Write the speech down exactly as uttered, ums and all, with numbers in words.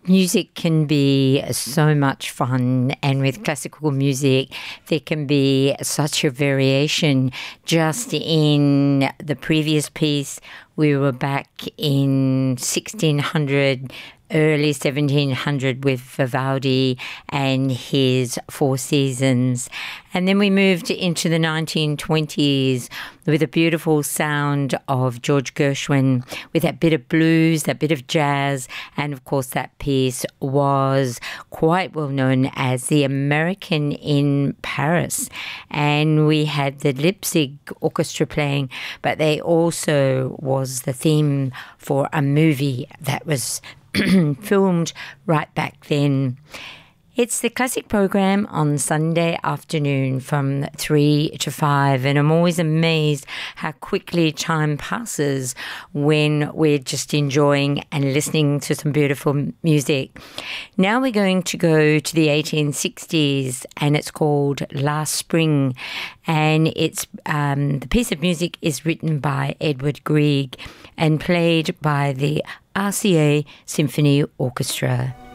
music can be so much fun, and with classical music there can be such a variation. Just in the previous piece, we were back in sixteen hundred, early seventeen hundred with Vivaldi and his Four Seasons. And then we moved into the nineteen twenties with a beautiful sound of George Gershwin, with that bit of blues, that bit of jazz, and of course that piece was quite well known as The American in Paris. And we had the Leipzig Orchestra playing, but they also was the theme for a movie that was filmed right back then. It's the classic program on Sunday afternoon from three to five, and I'm always amazed how quickly time passes when we're just enjoying and listening to some beautiful music. Now we're going to go to the eighteen sixties, and it's called Last Spring, and it's um, the piece of music is written by Edward Grieg and played by the R C A Symphony Orchestra.